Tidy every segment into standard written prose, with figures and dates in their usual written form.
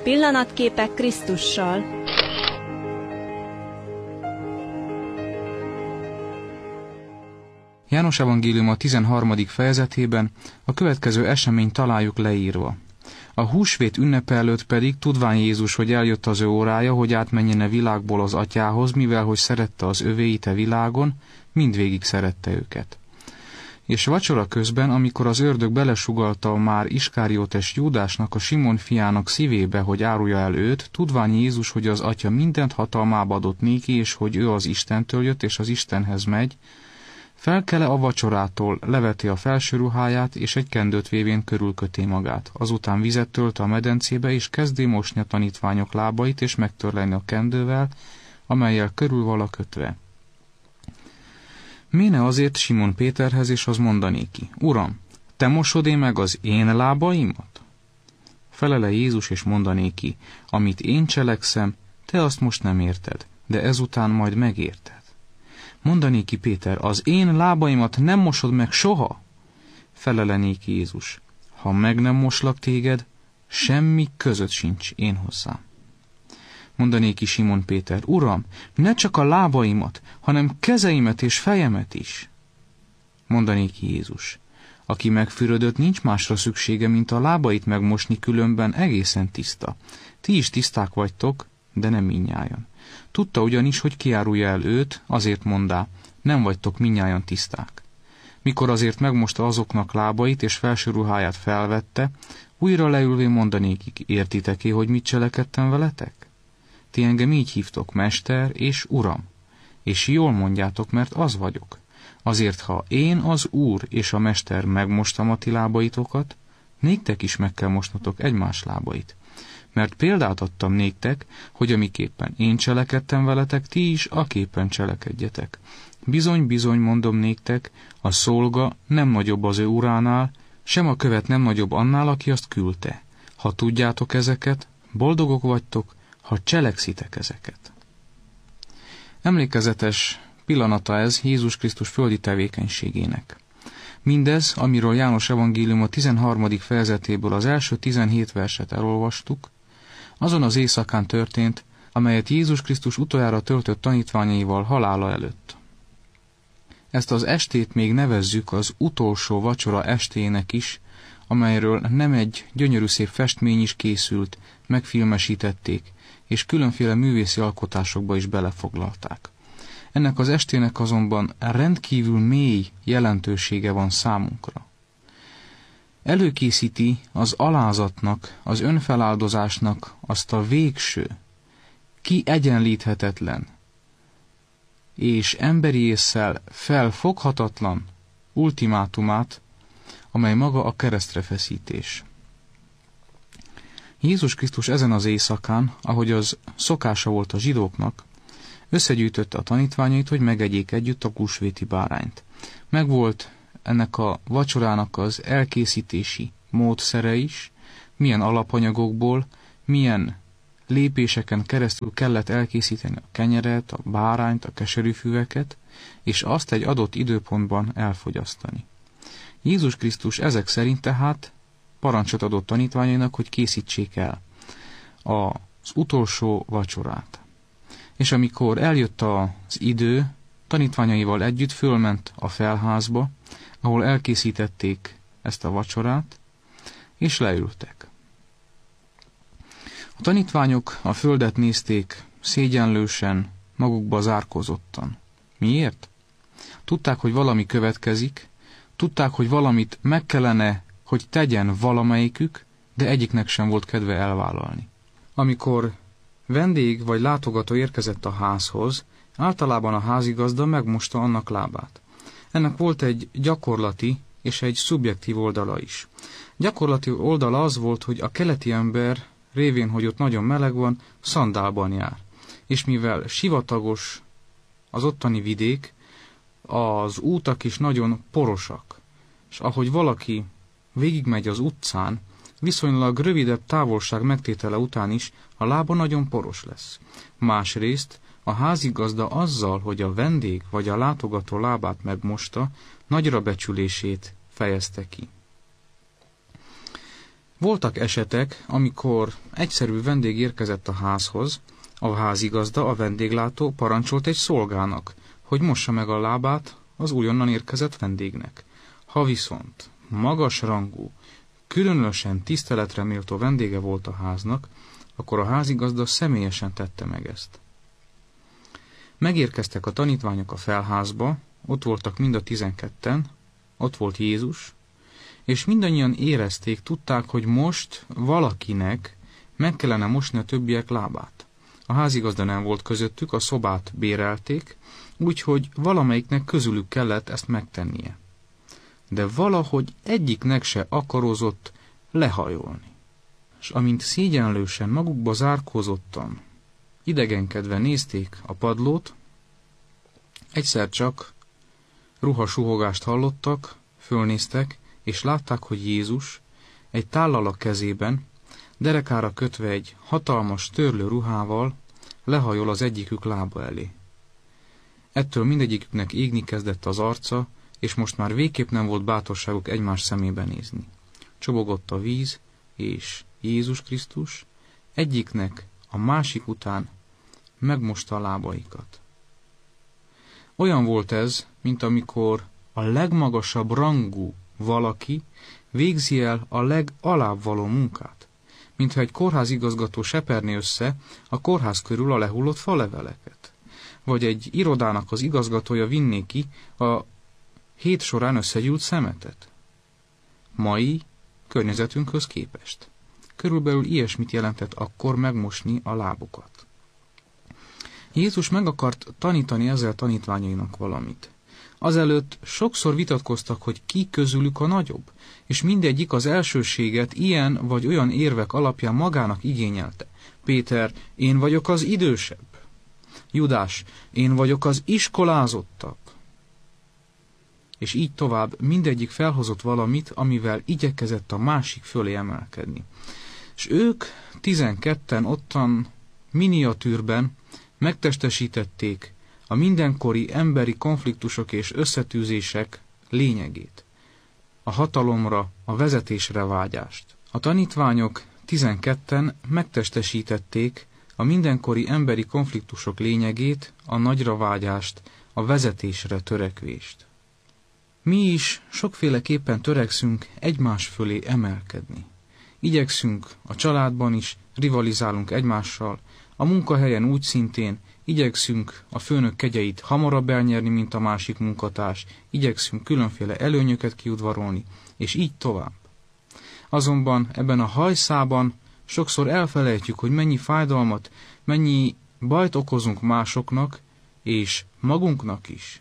Pillanatképek Krisztussal. János evangélium a 13. fejezetében a következő eseményt találjuk leírva. A húsvét ünnepe előtt pedig, tudván Jézus, hogy eljött az ő órája, hogy átmenjen a világból az atyához, mivel hogy szerette az övéit a világon, mindvégig szerette őket. És vacsora közben, amikor az ördög belesugalta már Iskáriótes Júdásnak, a Simon fiának szívébe, hogy árulja el őt, tudván Jézus, hogy az atya mindent hatalmába adott néki, és hogy ő az Istentől jött, és az Istenhez megy, felkele a vacsorától, leveti a felső ruháját, és egy kendőt vévén körülköté magát. Azután vizet tölt a medencébe, és kezdi mosni a tanítványok lábait, és megtörleni a kendővel, amellyel körül vala kötve. Méne azért Simon Péterhez, és az mondanéki: Uram, te mosod-e meg az én lábaimat? Felele Jézus, és mondanéki: Amit én cselekszem, te azt most nem érted, de ezután majd megérted. Mondanéki Péter: Az én lábaimat nem mosod meg soha? Felelenéki Jézus: Ha meg nem moslak téged, semmi között sincs én hozzám. Mondanéki Simon Péter: Uram, ne csak a lábaimat, hanem kezeimet és fejemet is. Mondanéki Jézus: Aki megfürödött, nincs másra szüksége, mint a lábait megmosni, különben egészen tiszta. Ti is tiszták vagytok, de nem mindnyájan. Tudta ugyanis, hogy kiárulja el őt, azért mondá: Nem vagytok mindnyájan tiszták. Mikor azért megmosta azoknak lábait, és felső ruháját felvette, újra leülvén mondanékik: Értitek-e, hogy mit cselekedtem veletek? Ti engem így hívtok, Mester és Uram, és jól mondjátok, mert az vagyok. Azért, ha én, az Úr és a Mester megmostam a ti lábaitokat, néktek is meg kell mosnotok egymás lábait. Mert példát adtam néktek, hogy amiképpen én cselekedtem veletek, ti is aképpen cselekedjetek. Bizony, bizony mondom néktek, a szolga nem nagyobb az ő uránál, sem a követ nem nagyobb annál, aki azt küldte. Ha tudjátok ezeket, boldogok vagytok, ha cselekszitek ezeket. Emlékezetes pillanata ez Jézus Krisztus földi tevékenységének. Mindez, amiről János evangélium a 13. fejezetéből az első 17 verset elolvastuk, azon az éjszakán történt, amelyet Jézus Krisztus utoljára töltött tanítványaival halála előtt. Ezt az estét még nevezzük az utolsó vacsora estének is, amelyről nem egy gyönyörű szép festmény is készült, megfilmesítették, és különféle művészi alkotásokba is belefoglalták. Ennek az estének azonban rendkívül mély jelentősége van számunkra. Előkészíti az alázatnak, az önfeláldozásnak azt a végső, kiegyenlíthetetlen és emberi ésszel felfoghatatlan ultimátumát, amely maga a keresztre feszítés. Jézus Krisztus ezen az éjszakán, ahogy az szokása volt a zsidóknak, összegyűjtötte a tanítványait, hogy megegyék együtt a húsvéti bárányt. Megvolt ennek a vacsorának az elkészítési módszere is, milyen alapanyagokból, milyen lépéseken keresztül kellett elkészíteni a kenyeret, a bárányt, a keserűfüveket, és azt egy adott időpontban elfogyasztani. Jézus Krisztus ezek szerint tehát parancsot adott tanítványainak, hogy készítsék el az utolsó vacsorát. És amikor eljött az idő, tanítványaival együtt fölment a felházba, ahol elkészítették ezt a vacsorát, és leültek. A tanítványok a földet nézték szégyenlősen, magukba zárkózottan. Miért? Tudták, hogy valami következik, tudták, hogy valamit meg kellene, hogy tegyen valamelyikük, de egyiknek sem volt kedve elvállalni. Amikor vendég vagy látogató érkezett a házhoz, általában a házigazda megmosta annak lábát. Ennek volt egy gyakorlati és egy szubjektív oldala is. Gyakorlati oldala az volt, hogy a keleti ember révén, hogy ott nagyon meleg van, szandálban jár. És mivel sivatagos az ottani vidék, az útak is nagyon porosak. És ahogy valaki végigmegy az utcán, viszonylag rövidebb távolság megtétele után is a lába nagyon poros lesz. Másrészt a házigazda azzal, hogy a vendég vagy a látogató lábát megmosta, nagyra becsülését fejezte ki. Voltak esetek, amikor egyszerű vendég érkezett a házhoz, a házigazda, a vendéglátó parancsolt egy szolgának, hogy mossa meg a lábát az újonnan érkezett vendégnek. Ha viszont magas rangú, különösen tiszteletre méltó vendége volt a háznak, akkor a házigazda személyesen tette meg ezt. Megérkeztek a tanítványok a felházba, ott voltak mind a 12-en, ott volt Jézus, és mindannyian érezték, tudták, hogy most valakinek meg kellene mosni a többiek lábát. A házigazda nem volt közöttük, a szobát bérelték, úgyhogy valamelyiknek közülük kellett ezt megtennie. De valahogy egyiknek se akarozott lehajolni. És amint szégyenlősen magukba zárkózottan, idegenkedve nézték a padlót, egyszer csak ruhasuhogást hallottak, fölnéztek, és látták, hogy Jézus egy tállal a kezében, derekára kötve egy hatalmas törlő ruhával lehajol az egyikük lába elé. Ettől mindegyiküknek égni kezdett az arca, és most már végképp nem volt bátorságuk egymás szemébe nézni. Csobogott a víz, és Jézus Krisztus egyiknek a másik után megmosta a lábaikat. Olyan volt ez, mint amikor a legmagasabb rangú valaki végzi el a legalább való munkát, mintha egy kórházigazgató seperné össze a kórház körül a lehullott faleveleket, vagy egy irodának az igazgatója vinné ki a hét során összegyűlt szemetet. Mai környezetünkhöz képest. Körülbelül ilyesmit jelentett akkor megmosni a lábukat. Jézus meg akart tanítani ezzel tanítványainak valamit. Azelőtt sokszor vitatkoztak, hogy ki közülük a nagyobb, és mindegyik az elsőséget ilyen vagy olyan érvek alapján magának igényelte. Péter, én vagyok az idősebb. Judás, én vagyok az iskolázottabb. És így tovább mindegyik felhozott valamit, amivel igyekezett a másik fölé emelkedni. És ők 12-en ottan miniatűrben megtestesítették a mindenkori emberi konfliktusok és összetűzések lényegét, a hatalomra, a vezetésre vágyást. A tanítványok 12-en megtestesítették a mindenkori emberi konfliktusok lényegét, a nagyra vágyást, a vezetésre törekvést. Mi is sokféleképpen törekszünk egymás fölé emelkedni. Igyekszünk a családban is, rivalizálunk egymással, a munkahelyen úgy szintén, igyekszünk a főnök kegyeit hamarabb elnyerni, mint a másik munkatárs, igyekszünk különféle előnyöket kiudvarolni, és így tovább. Azonban ebben a hajszában sokszor elfelejtjük, hogy mennyi fájdalmat, mennyi bajt okozunk másoknak, és magunknak is.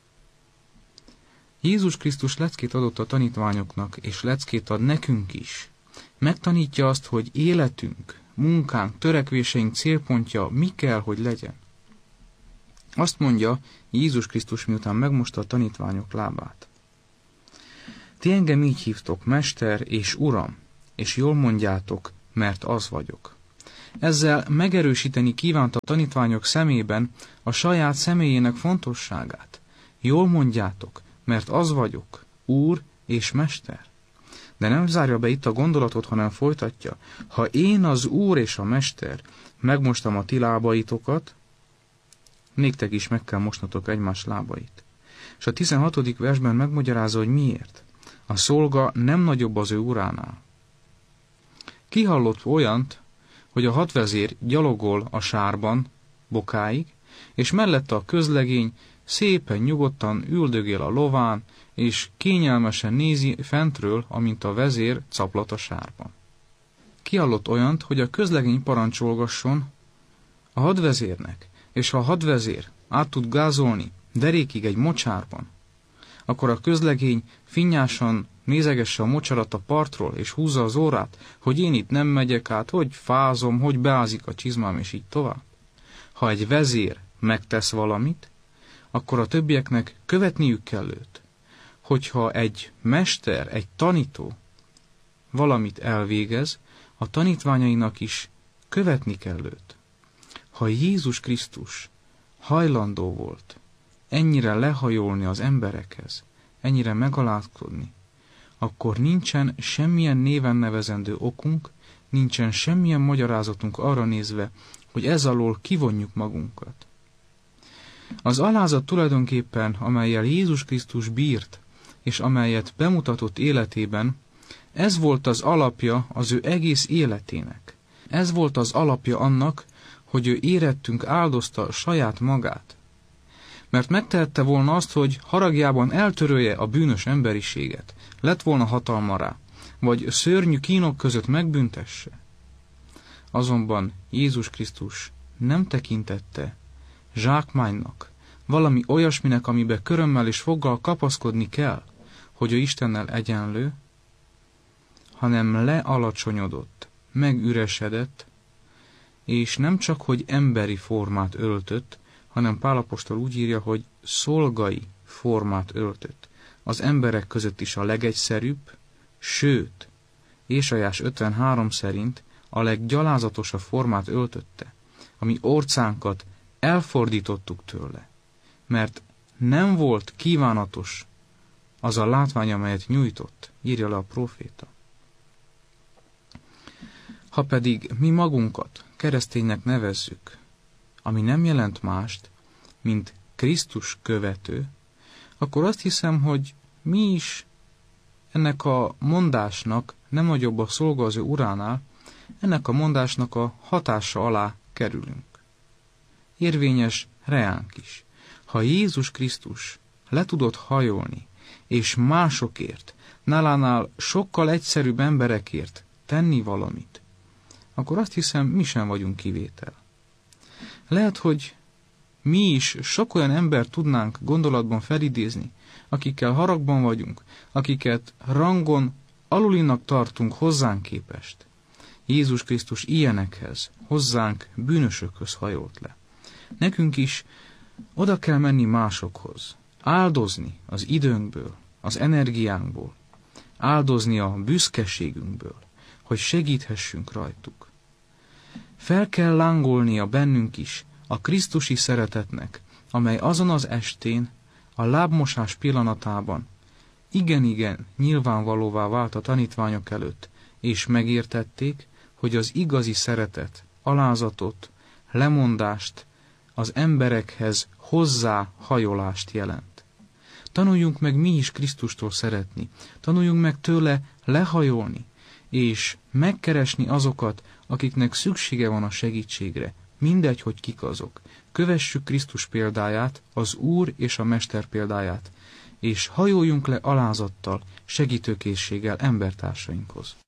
Jézus Krisztus leckét adott a tanítványoknak, és leckét ad nekünk is. Megtanítja azt, hogy életünk, munkánk, törekvéseink célpontja mi kell, hogy legyen. Azt mondja Jézus Krisztus, miután megmosta a tanítványok lábát. Ti engem így hívtok, Mester és Uram, és jól mondjátok, mert az vagyok. Ezzel megerősíteni kívánta a tanítványok szemében a saját személyének fontosságát. Jól mondjátok, mert az vagyok, Úr és Mester. De nem zárja be itt a gondolatot, hanem folytatja. Ha én az Úr és a Mester megmostam a ti lábaitokat, néktek is meg kell mosnotok egymás lábait. És a 16. versben megmagyarázza, hogy miért. A szolga nem nagyobb az ő uránál. Ki hallott olyant, hogy a hadvezér gyalogol a sárban bokáig, és mellette a közlegény szépen nyugodtan üldögél a lován, és kényelmesen nézi fentről, amint a vezér caplat a sárban. Ki hallott olyant, hogy a közlegény parancsolgasson a hadvezérnek, és ha a hadvezér át tud gázolni derékig egy mocsárban, akkor a közlegény finnyásan nézegesse a mocsarat a partról, és húzza az órát, hogy én itt nem megyek át, hogy fázom, hogy beázik a csizmám, és így tovább. Ha egy vezér megtesz valamit, akkor a többieknek követniük kell őt. Hogyha egy mester, egy tanító valamit elvégez, a tanítványainak is követni kell őt. Ha Jézus Krisztus hajlandó volt ennyire lehajolni az emberekhez, ennyire megalázkodni, akkor nincsen semmilyen néven nevezendő okunk, nincsen semmilyen magyarázatunk arra nézve, hogy ez alól kivonjuk magunkat. Az alázat tulajdonképpen, amellyel Jézus Krisztus bírt, és amelyet bemutatott életében, ez volt az alapja az ő egész életének. Ez volt az alapja annak, hogy ő érettünk áldozta saját magát. Mert megtehette volna azt, hogy haragjában eltörölje a bűnös emberiséget, lett volna hatalma rá, vagy szörnyű kínok között megbüntesse. Azonban Jézus Krisztus nem tekintette zsákmánynak, valami olyasminek, amibe körömmel és foggal kapaszkodni kell, hogy ő Istennel egyenlő, hanem lealacsonyodott, megüresedett, és nem csak, hogy emberi formát öltött, hanem Pál apostol úgy írja, hogy szolgai formát öltött. Az emberek között is a legegyszerűbb, sőt, Ézsaiás 53 szerint a leggyalázatosabb formát öltötte, ami orcánkat elfordítottuk tőle, mert nem volt kívánatos az a látvány, amelyet nyújtott, írja le a próféta. Ha pedig mi magunkat kereszténynek nevezzük, ami nem jelent mást, mint Krisztus követő, akkor azt hiszem, hogy mi is ennek a mondásnak nem nagyobb a szolga az ő uránál, ennek a mondásnak a hatása alá kerülünk. Érvényes reánk is. Ha Jézus Krisztus le tudott hajolni, és másokért, nálánál sokkal egyszerűbb emberekért tenni valamit, akkor azt hiszem, mi sem vagyunk kivétel. Lehet, hogy mi is sok olyan embert tudnánk gondolatban felidézni, akikkel haragban vagyunk, akiket rangon alulinak tartunk hozzánk képest. Jézus Krisztus ilyenekhez, hozzánk bűnösökhöz hajolt le. Nekünk is oda kell menni másokhoz, áldozni az időnkből, az energiánkból, áldozni a büszkeségünkből, hogy segíthessünk rajtuk. Fel kell lángolnia bennünk is a krisztusi szeretetnek, amely azon az estén, a lábmosás pillanatában igen-igen nyilvánvalóvá vált a tanítványok előtt, és megértették, hogy az igazi szeretet, alázatot, lemondást, az emberekhez hozzáhajolást jelent. Tanuljunk meg mi is Krisztustól szeretni, tanuljunk meg tőle lehajolni, és megkeresni azokat, akiknek szüksége van a segítségre, mindegy, hogy kik azok. Kövessük Krisztus példáját, az Úr és a Mester példáját, és hajoljunk le alázattal, segítőkészséggel embertársainkhoz.